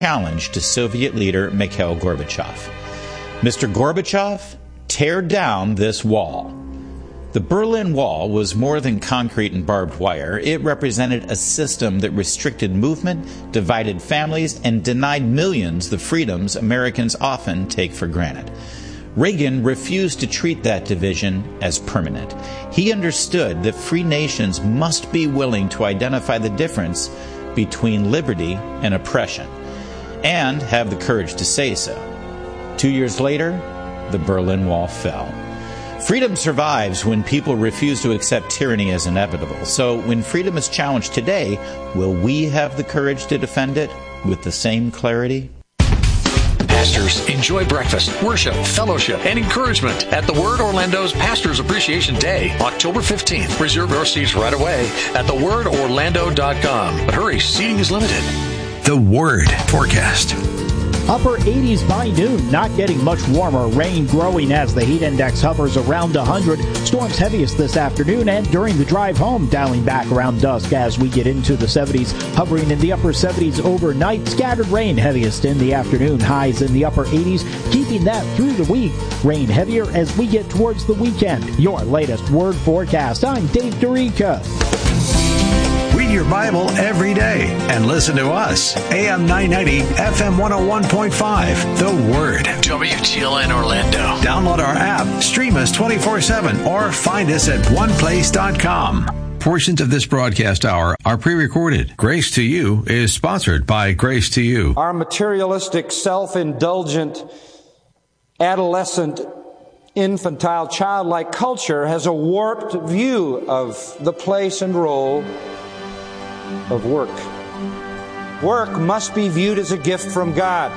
challenge to Soviet leader Mikhail Gorbachev. Mr. Gorbachev, tear down this wall. The Berlin Wall was more than concrete and barbed wire. It represented a system that restricted movement, divided families, and denied millions the freedoms Americans often take for granted. Reagan refused to treat that division as permanent. He understood that free nations must be willing to identify the difference between liberty and oppression, and have the courage to say so. 2 years later, the Berlin Wall fell. Freedom survives when people refuse to accept tyranny as inevitable. So when freedom is challenged today, will we have the courage to defend it with the same clarity? Pastors, enjoy breakfast, worship, fellowship, and encouragement at The Word Orlando's Pastors Appreciation Day, October 15th. Reserve your seats right away at thewordorlando.com. But hurry, seating is limited. The Word Forecast. Upper 80s by noon, not getting much warmer. Rain growing as the heat index hovers around 100. Storms heaviest this afternoon and during the drive home, dialing back around dusk as we get into the 70s, hovering in the upper 70s overnight. Scattered rain heaviest in the afternoon, highs in the upper 80s, keeping that through the week. Rain heavier as we get towards the weekend. Your latest Word Forecast. I'm Dave Dorica. Read your Bible every day and listen to us. AM 990, FM 101.5. The Word. WTLN Orlando. Download our app, stream us 24/7, or find us at oneplace.com. Portions of this broadcast hour are pre-recorded. Grace to You is sponsored by Grace to You. Our materialistic, self-indulgent, adolescent, infantile, childlike culture has a warped view of the place and role of work. Work must be viewed as a gift from God.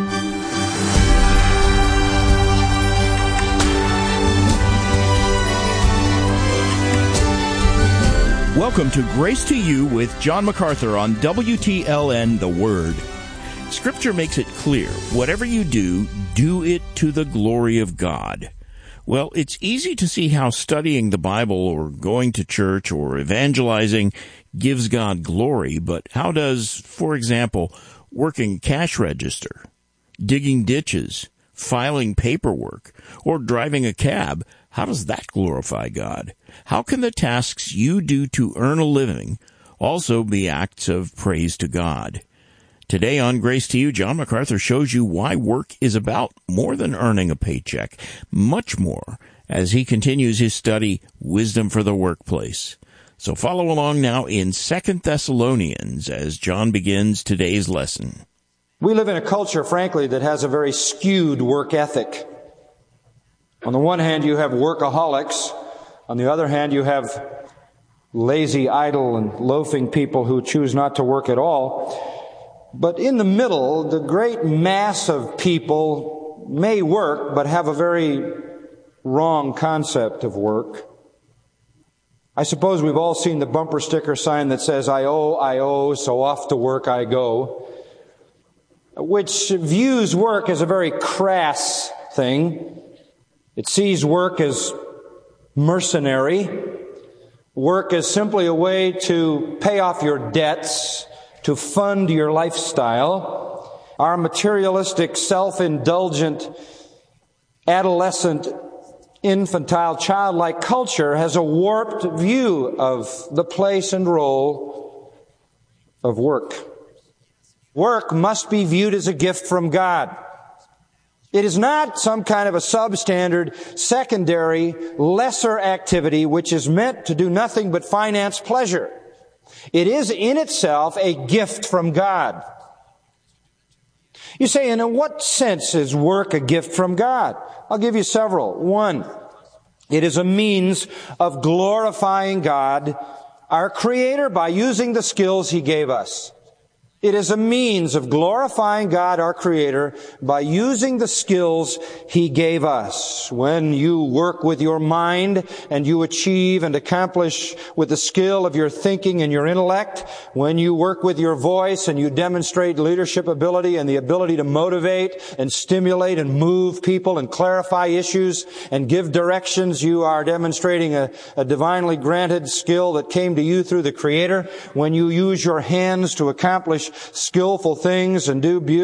Welcome to Grace to You with John MacArthur on WTLN The Word. Scripture makes it clear, whatever you do, do it to the glory of God. Well, it's easy to see how studying the Bible or going to church or evangelizing gives God glory, but how does, for example, working cash register, digging ditches, filing paperwork, or driving a cab, how does that glorify God? How can the tasks you do to earn a living also be acts of praise to God? Today on Grace to You, John MacArthur shows you why work is about more than earning a paycheck, much more, as he continues his study, Wisdom for the Workplace. So follow along now in 2 Thessalonians as John begins today's lesson. We live in a culture, frankly, that has a very skewed work ethic. On the one hand, you have workaholics. On the other hand, you have lazy, idle, and loafing people who choose not to work at all. But in the middle, the great mass of people may work, but have a very wrong concept of work. I suppose we've all seen the bumper sticker sign that says, I owe, so off to work I go, which views work as a very crass thing. It sees work as mercenary. Work as simply a way to pay off your debts, to fund your lifestyle. Our materialistic, self-indulgent, adolescent, infantile, childlike culture has a warped view of the place and role of work. Work must be viewed as a gift from God. It is not some kind of a substandard, secondary, lesser activity which is meant to do nothing but finance pleasure. It is in itself a gift from God. You say, and in what sense is work a gift from God? I'll give you several. One, it is a means of glorifying God, our Creator, by using the skills He gave us. It is a means of glorifying God, our Creator, by using the skills He gave us. When you work with your mind and you achieve and accomplish with the skill of your thinking and your intellect, when you work with your voice and you demonstrate leadership ability and the ability to motivate and stimulate and move people and clarify issues and give directions, you are demonstrating a divinely granted skill that came to you through the Creator. When you use your hands to accomplish skillful things and do beautiful